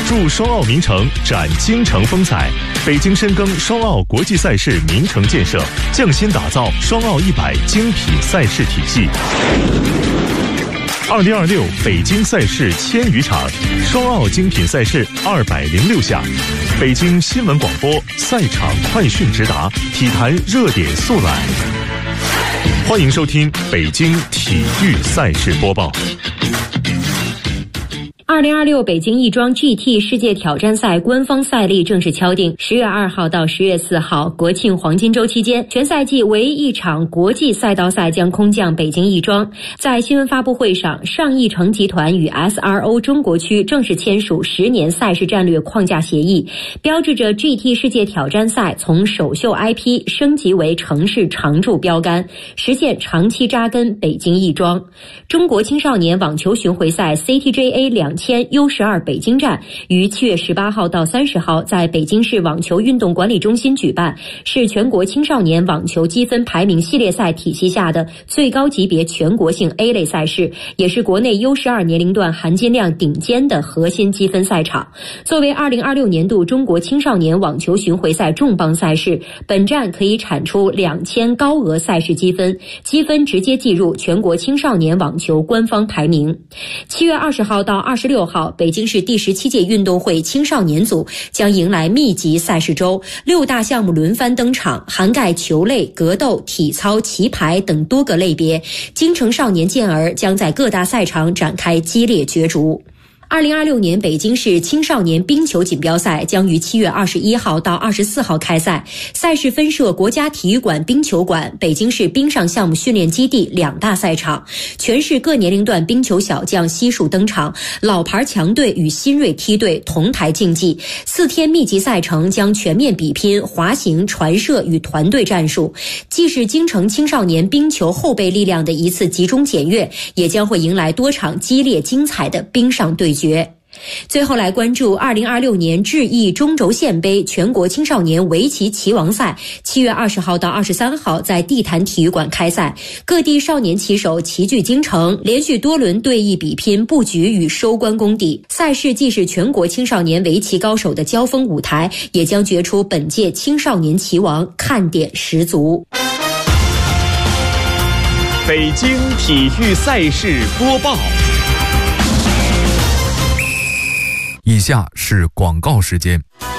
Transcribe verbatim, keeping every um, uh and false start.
筑双奥名城，展京城风采。北京深耕双奥国际赛事名城建设，匠心打造双奥一百精品赛事体系。二零二六北京赛事千余场，双奥精品赛事二百零六项。北京新闻广播赛场快讯直达，体坛热点速览。欢迎收听北京体育赛事播报。 二零二六北京亦庄 G T 世界挑战赛官方赛历正式敲定，十月二号到十月四号，国庆黄金周期间，全赛季唯一一场国际赛道赛将空降北京亦庄。在新闻发布会上，上亿城集团与 S R O 中国区正式签署十年赛事战略框架协议，标志着 G T 世界挑战赛从首秀 I P 升级为城市常驻标杆，实现长期扎根北京亦庄。中国青少年网球巡回赛 C T J A 两千 U 十二 北京站于七月十八号到三十号在北京市网球运动管理中心举办，是全国青少年网球积分排名系列赛体系下的最高级别全国性 A 类赛事，也是国内 U 十二 年龄段含金量顶尖的核心积分赛场。作为二零二六年度中国青少年网球巡回赛重磅赛事，本站可以产出两千高额赛事积分，积分直接计入全国青少年网球官方排名。七月二十号到二十六号，北京市第十七届运动会青少年组将迎来密集赛事周，六大项目轮番登场，涵盖球类、格斗、体操、棋牌等多个类别。京城少年健儿将在各大赛场展开激烈角逐。二零二六年北京市青少年冰球锦标赛将于七月二十一号到二十四号开赛，赛事分设国家体育馆冰球馆、北京市冰上项目训练基地两大赛场，全市各年龄段冰球小将悉数登场，老牌强队与新锐梯队同台竞技。四天密集赛程将全面比拼滑行、传射与团队战术，既是京城青少年冰球后备力量的一次集中检阅，也将会迎来多场激烈精彩的冰上对决。最后来关注二零二六年智毅中轴线杯全国青少年围棋棋王赛，七月二十号到二十三号在地坛体育馆开赛，各地少年棋手齐聚京城，连续多轮对弈比拼布局与收官功底。赛事既是全国青少年围棋高手的交锋舞台，也将决出本届青少年棋王，看点十足。 北京体育赛事播报。 以下是广告时间。